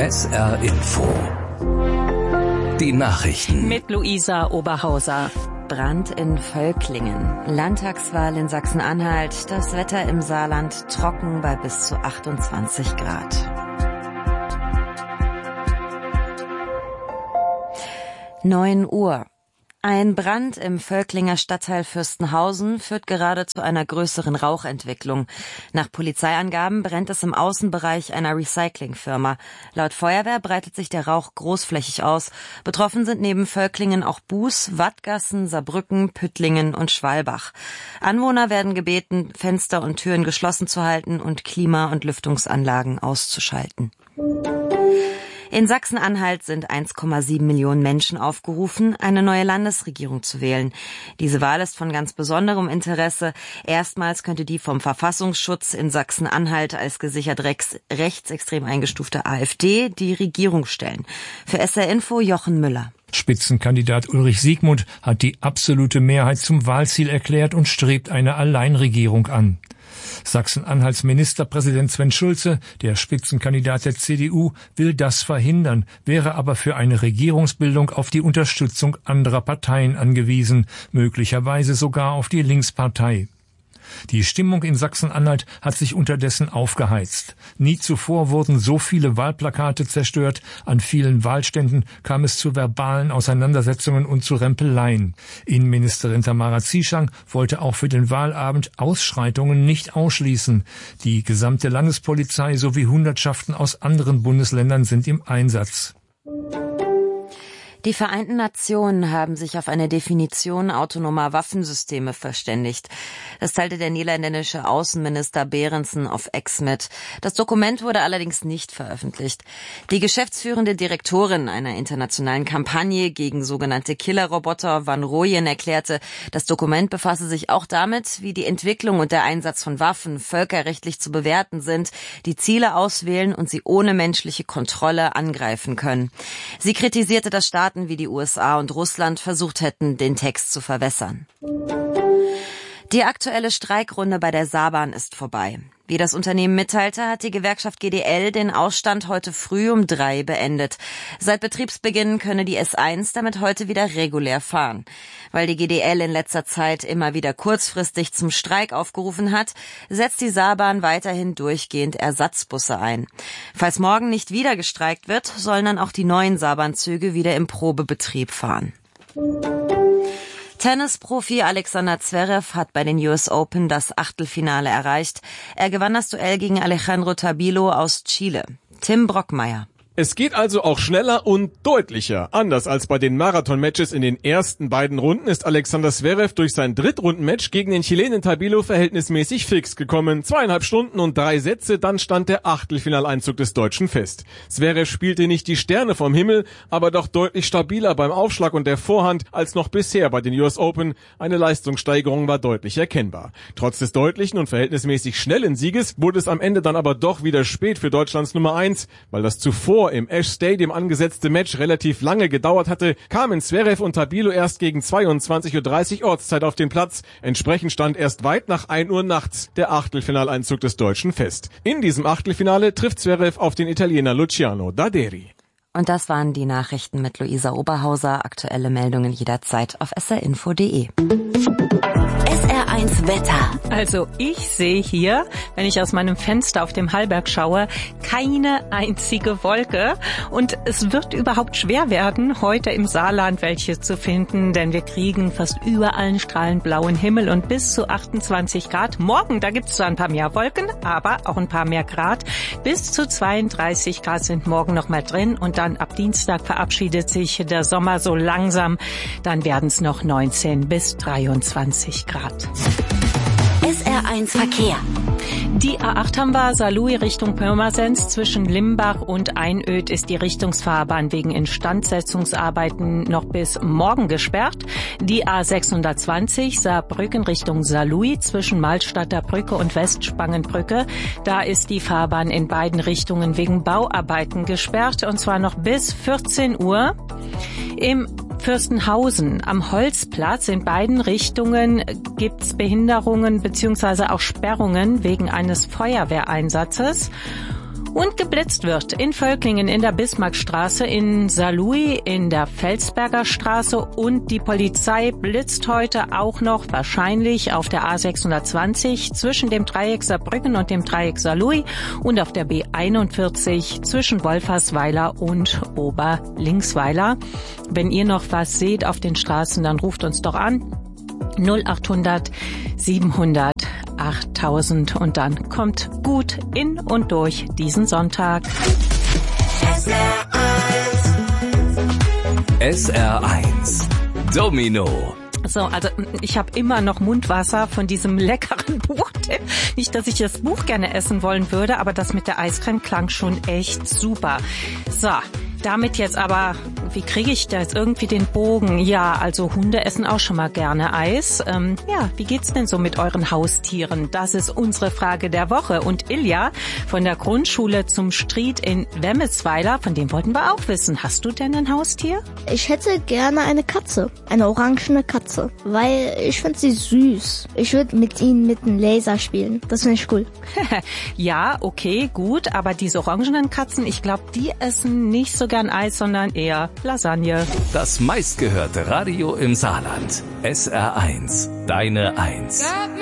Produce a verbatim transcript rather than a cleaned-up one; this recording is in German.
S R Info. Die Nachrichten. Mit Luisa Oberhauser. Brand in Völklingen. Landtagswahl in Sachsen-Anhalt. Das Wetter im Saarland trocken bei bis zu achtundzwanzig Grad. neun Uhr. Ein Brand im Völklinger Stadtteil Fürstenhausen führt gerade zu einer größeren Rauchentwicklung. Nach Polizeiangaben brennt es im Außenbereich einer Recyclingfirma. Laut Feuerwehr breitet sich der Rauch großflächig aus. Betroffen sind neben Völklingen auch Buß, Wattgassen, Saarbrücken, Püttlingen und Schwalbach. Anwohner werden gebeten, Fenster und Türen geschlossen zu halten und Klima- und Lüftungsanlagen auszuschalten. In Sachsen-Anhalt sind eins Komma sieben Millionen Menschen aufgerufen, eine neue Landesregierung zu wählen. Diese Wahl ist von ganz besonderem Interesse. Erstmals könnte die vom Verfassungsschutz in Sachsen-Anhalt als gesichert rechts, rechtsextrem eingestufte AfD die Regierung stellen. Für S R Info Jochen Müller. Spitzenkandidat Ulrich Siegmund hat die absolute Mehrheit zum Wahlziel erklärt und strebt eine Alleinregierung an. Sachsen-Anhalts Ministerpräsident Sven Schulze, der Spitzenkandidat der C D U, will das verhindern, wäre aber für eine Regierungsbildung auf die Unterstützung anderer Parteien angewiesen, möglicherweise sogar auf die Linkspartei. Die Stimmung in Sachsen-Anhalt hat sich unterdessen aufgeheizt. Nie zuvor wurden so viele Wahlplakate zerstört, an vielen Wahlständen kam es zu verbalen Auseinandersetzungen und zu Rempeleien. Innenministerin Tamara Zieschang wollte auch für den Wahlabend Ausschreitungen nicht ausschließen. Die gesamte Landespolizei sowie Hundertschaften aus anderen Bundesländern sind im Einsatz. Die Vereinten Nationen haben sich auf eine Definition autonomer Waffensysteme verständigt. Das teilte der niederländische Außenminister Berendsen auf X mit. Das Dokument wurde allerdings nicht veröffentlicht. Die geschäftsführende Direktorin einer internationalen Kampagne gegen sogenannte Killerroboter, Van Rooyen, erklärte, das Dokument befasse sich auch damit, wie die Entwicklung und der Einsatz von Waffen völkerrechtlich zu bewerten sind, die Ziele auswählen und sie ohne menschliche Kontrolle angreifen können. Sie kritisierte, dass Staaten wie die U S A und Russland versucht hätten, den Text zu verwässern. Die aktuelle Streikrunde bei der Saarbahn ist vorbei. Wie das Unternehmen mitteilte, hat die Gewerkschaft G D L den Ausstand heute früh um drei beendet. Seit Betriebsbeginn könne die S eins damit heute wieder regulär fahren. Weil die G D L in letzter Zeit immer wieder kurzfristig zum Streik aufgerufen hat, setzt die Saarbahn weiterhin durchgehend Ersatzbusse ein. Falls morgen nicht wieder gestreikt wird, sollen dann auch die neuen Saarbahnzüge wieder im Probebetrieb fahren. Tennisprofi Alexander Zverev hat bei den U S Open das Achtelfinale erreicht. Er gewann das Duell gegen Alejandro Tabilo aus Chile. Tim Brockmeier. Es geht also auch schneller und deutlicher. Anders als bei den Marathon-Matches in den ersten beiden Runden ist Alexander Zverev durch sein Drittrundenmatch gegen den Chilenen Tabilo verhältnismäßig fix gekommen. Zweieinhalb Stunden und drei Sätze, dann stand der Achtelfinaleinzug des Deutschen fest. Zverev spielte nicht die Sterne vom Himmel, aber doch deutlich stabiler beim Aufschlag und der Vorhand als noch bisher bei den U S Open. Eine Leistungssteigerung war deutlich erkennbar. Trotz des deutlichen und verhältnismäßig schnellen Sieges wurde es am Ende dann aber doch wieder spät für Deutschlands Nummer eins, weil das zuvor im Ash Stadium angesetzte Match relativ lange gedauert hatte, kamen Zverev und Tabilo erst gegen zweiundzwanzig Uhr dreißig Ortszeit auf den Platz. Entsprechend stand erst weit nach ein Uhr nachts der Achtelfinaleinzug des Deutschen fest. In diesem Achtelfinale trifft Zverev auf den Italiener Luciano Daderi. Und das waren die Nachrichten mit Luisa Oberhauser. Aktuelle Meldungen jederzeit auf s r info punkt d e. S R eins Wetter. Also ich sehe hier, wenn ich aus meinem Fenster auf dem Hallberg schaue, keine einzige Wolke. Und es wird überhaupt schwer werden, heute im Saarland welche zu finden, denn wir kriegen fast überall einen strahlend blauen Himmel und bis zu achtundzwanzig Grad. Morgen, da gibt es zwar ein paar mehr Wolken, aber auch ein paar mehr Grad. Bis zu zweiunddreißig Grad sind morgen noch mal drin und dann ab Dienstag verabschiedet sich der Sommer so langsam. Dann werden es noch neunzehn bis dreiundzwanzig Grad. S R eins Verkehr. Die A acht haben wir, Saarlouis Richtung Pirmasens. Zwischen Limbach und Einöd ist die Richtungsfahrbahn wegen Instandsetzungsarbeiten noch bis morgen gesperrt. Die A sechshundertzwanzig, Saarbrücken Richtung Saarlouis zwischen Malstadter Brücke und Westspangenbrücke. Da ist die Fahrbahn in beiden Richtungen wegen Bauarbeiten gesperrt, und zwar noch bis vierzehn Uhr. Im Fürstenhausen am Holzplatz in beiden Richtungen gibt's Behinderungen bzw. auch Sperrungen wegen eines Feuerwehreinsatzes. Und geblitzt wird in Völklingen, in der Bismarckstraße, in Saarlouis, in der Felsberger Straße und die Polizei blitzt heute auch noch wahrscheinlich auf der A sechshundertzwanzig zwischen dem Dreieck Saarbrücken und dem Dreieck Saarlouis und auf der B einundvierzig zwischen Wolfersweiler und Oberlingsweiler. Wenn ihr noch was seht auf den Straßen, dann ruft uns doch an. null achthundert siebenhundert achttausend und dann kommt gut in und durch diesen Sonntag. S R eins Domino. So, also ich habe immer noch Mundwasser von diesem leckeren Buch. Nicht, dass ich das Buch gerne essen wollen würde, aber das mit der Eiscreme klang schon echt super. So, damit jetzt aber, wie kriege ich da jetzt irgendwie den Bogen? Ja, also Hunde essen auch schon mal gerne Eis. Ähm, ja, wie geht's denn so mit euren Haustieren? Das ist unsere Frage der Woche. Und Ilja von der Grundschule zum Stried in Wemmelsweiler, von dem wollten wir auch wissen. Hast du denn ein Haustier? Ich hätte gerne eine Katze, eine orangene Katze, weil ich finde sie süß. Ich würde mit ihnen mit einem Laser spielen. Das finde ich cool. Ja, okay, gut, aber diese orangenen Katzen, ich glaube, die essen nicht so gern Eis, sondern eher Lasagne. Das meistgehörte Radio im Saarland. S R eins, deine Eins.